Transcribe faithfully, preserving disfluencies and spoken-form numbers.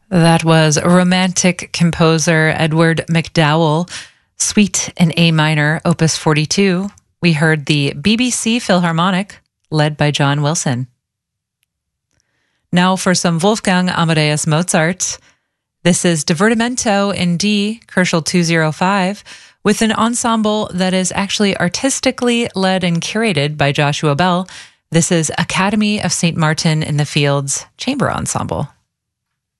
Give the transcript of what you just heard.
That was romantic composer Edward MacDowell, Suite in A minor, opus forty-two. We heard the B B C Philharmonic, led by John Wilson. Now for some Wolfgang Amadeus Mozart. This is Divertimento in D, Koelschel two oh five, with an ensemble that is actually artistically led and curated by Joshua Bell. This is Academy of Saint Martin in the Fields Chamber Ensemble.